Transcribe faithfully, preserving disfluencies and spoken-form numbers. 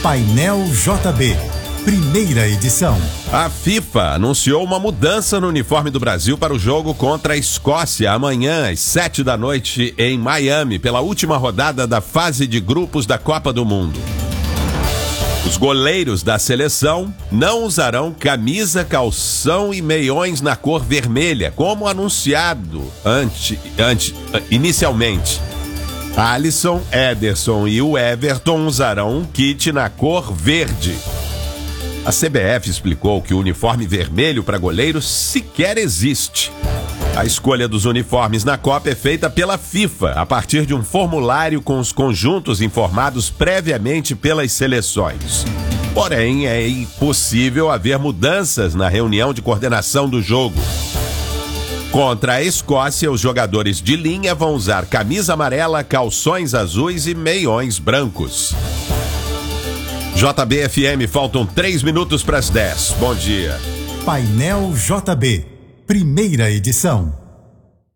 Painel J B, primeira edição. A FIFA anunciou uma mudança no uniforme do Brasil para o jogo contra a Escócia amanhã às sete da noite em Miami, pela última rodada da fase de grupos da Copa do Mundo. Os goleiros da seleção não usarão camisa, calção e meiões na cor vermelha, como anunciado ante, ante, inicialmente. Alisson, Ederson e o Everton usarão um kit na cor verde. A C B F explicou que o uniforme vermelho para goleiros sequer existe. A escolha dos uniformes na Copa é feita pela FIFA, a partir de um formulário com os conjuntos informados previamente pelas seleções. Porém, é impossível haver mudanças na reunião de coordenação do jogo. Contra a Escócia, os jogadores de linha vão usar camisa amarela, calções azuis e meiões brancos. J B F M, faltam três minutos para as dez. Bom dia. Painel J B, primeira edição.